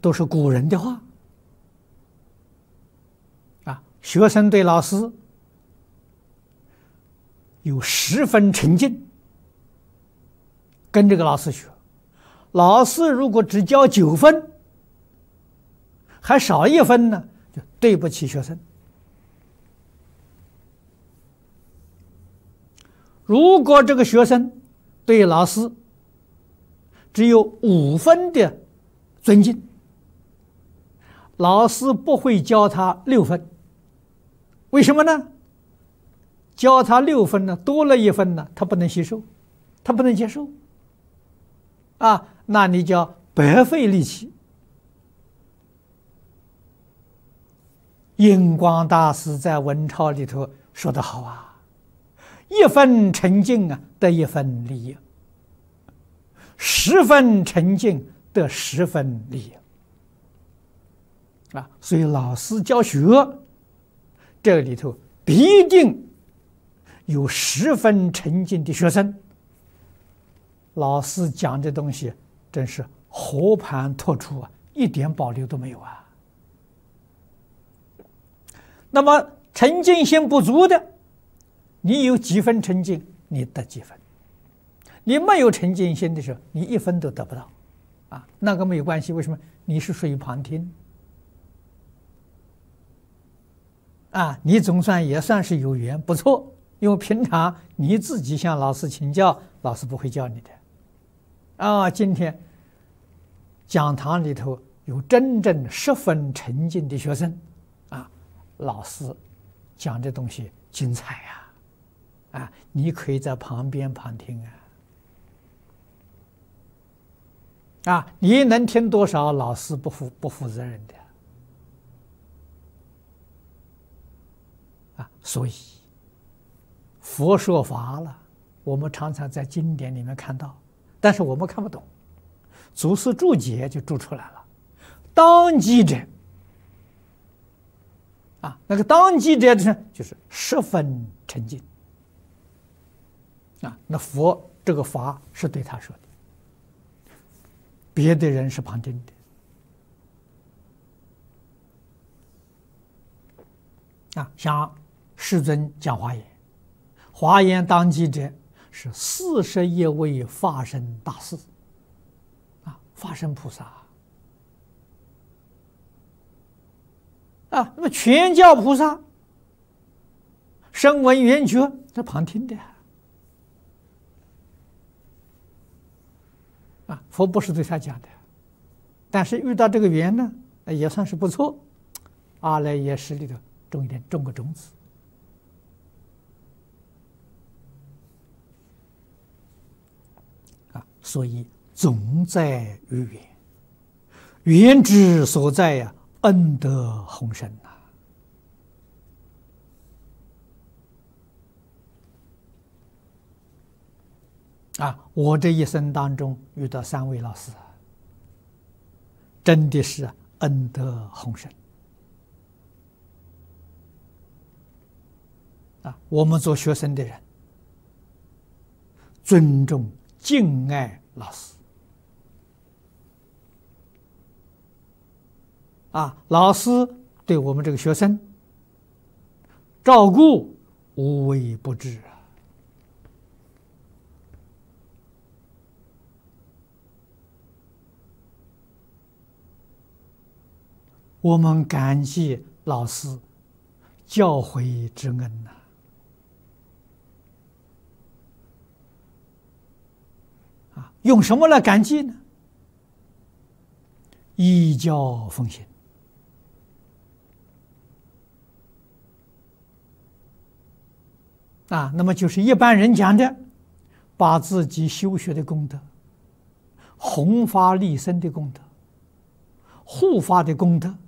都是古人的话啊。学生对老师有10分沉静，跟这个老师学。老师如果只教9分，还少1分呢，就对不起学生。如果这个学生对老师只有5分的尊敬，老师不会教他6分。为什么呢？教他6分呢，多了1分呢，他不能吸收，他不能接受啊，那你叫白费力气。印光大师在文钞里头说得好啊，1分沉静啊，得1分利益；10分沉静得10分利益啊。所以老师教学这个里头必定有10分沉静的学生，老师讲的东西真是和盘托出啊，一点保留都没有啊。那么沉静心不足的，你有几分沉静，你得几分；你没有沉静心的时候，你1分都得不到啊。那个没有关系，为什么？你是属于旁听啊，你总算也算是有缘，不错。因为平常你自己向老师请教，老师不会教你的啊。今天讲堂里头有真正10分沉静的学生啊，老师讲的东西精彩啊，你可以在旁边旁听啊，你能听多少，老师不负责任的啊。所以佛说法了，我们常常在经典里面看到，但是我们看不懂，祖师注解就注出来了。当机者啊，那个当机者的就是10分沉静啊。那佛这个法是对他说的，别的人是旁听的啊。像世尊讲华严，华严当机者是41位法身大士啊，法身菩萨啊。那么全教菩萨声闻缘觉这旁听的啊，佛不是对他讲的，但是遇到这个缘呢，也算是不错。阿赖耶识里头种个种子啊，所以总在于缘，缘之所在呀，恩德宏深呐。啊，我这一生当中遇到3位老师，真的是恩德宏深啊！我们做学生的人，尊重敬爱老师啊，老师对我们这个学生照顾无微不至我们感激老师教诲之恩呐！啊，用什么来感激呢？依教奉行啊，那么就是一般人讲的，把自己修学的功德、弘法利生的功德、护法的功德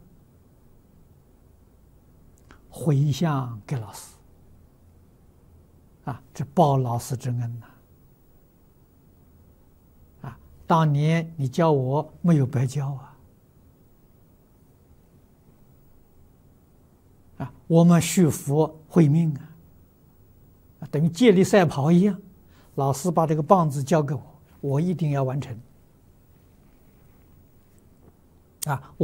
回向给老师啊，这报老师之恩呐！啊，当年你教我没有白教啊，我们续佛慧命啊，等于接力赛跑一样，老师把这个棒子交给我，我一定要完成啊。